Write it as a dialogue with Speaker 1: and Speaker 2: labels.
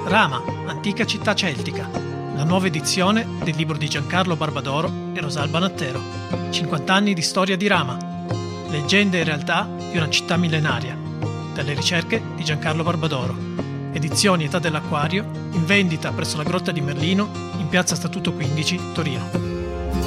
Speaker 1: Rama, antica città celtica. La nuova edizione del libro di Giancarlo Barbadoro e Rosalba Nattero. 50 anni di storia di Rama. Leggende e realtà di una città millenaria. Dalle ricerche di Giancarlo Barbadoro. Edizioni Età dell'Acquario, in vendita presso la Grotta di Merlino, in piazza Statuto 15, Torino.